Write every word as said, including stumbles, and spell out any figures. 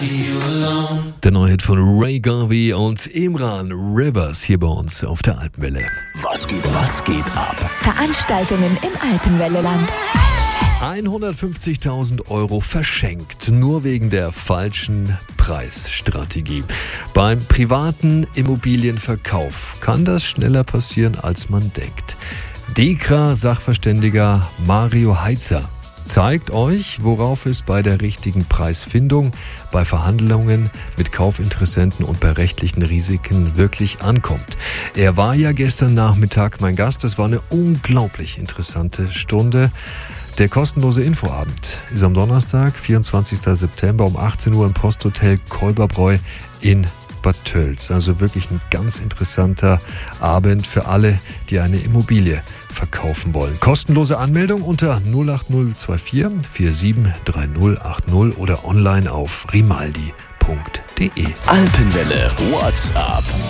Der neue Hit von Ray Garvey und Imran Rivers hier bei uns auf der Alpenwelle. Was geht, was geht ab? Veranstaltungen im Alpenwelleland. hundertfünfzigtausend Euro verschenkt, nur wegen der falschen Preisstrategie. Beim privaten Immobilienverkauf kann das schneller passieren, als man denkt. DEKRA-Sachverständiger Mario Heitzer zeigt euch, worauf es bei der richtigen Preisfindung, bei Verhandlungen mit Kaufinteressenten und bei rechtlichen Risiken wirklich ankommt. Er war ja gestern Nachmittag mein Gast. Das war eine unglaublich interessante Stunde. Der kostenlose Infoabend ist am Donnerstag, vierundzwanzigsten September um achtzehn Uhr im Posthotel Kolberbräu in Bad Tölz. Also wirklich ein ganz interessanter Abend für alle, die eine Immobilie verkaufen wollen. Kostenlose Anmeldung unter null acht null zwei vier vier sieben drei null acht null oder online auf rimaldi punkt de. Alpenwelle WhatsApp.